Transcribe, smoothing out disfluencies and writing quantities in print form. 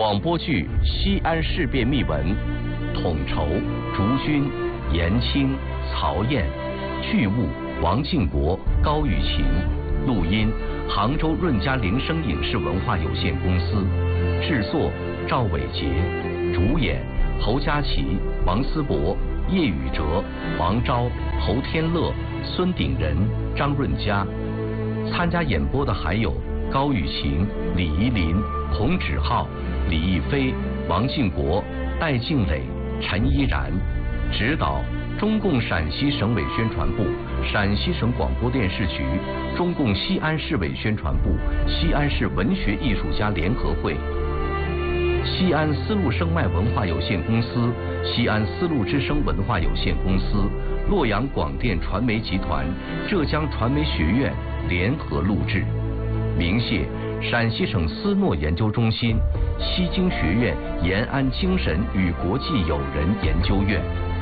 广播剧《西安事变秘闻》，统筹竹君、严青、曹燕，剧务王靖国、高雨晴，录音杭州润嘉铃声影视文化有限公司，制作赵伟杰，主演侯佳琪、王思博、叶宇哲、王钊、侯天乐、孙鼎仁、张润佳。参加演播的还有高雨晴、李怡林、洪芷浩、李逸飞、王靖国、戴静蕾、陈依然。指导中共陕西省委宣传部、陕西省广播电视局、中共西安市委宣传部、西安市文学艺术家联合会、西安丝路声脉文化有限公司、西安丝路之声文化有限公司、洛阳广电传媒集团、浙江传媒学院联合录制。鸣谢陕西省斯诺研究中心、西京学院延安精神与国际友人研究院。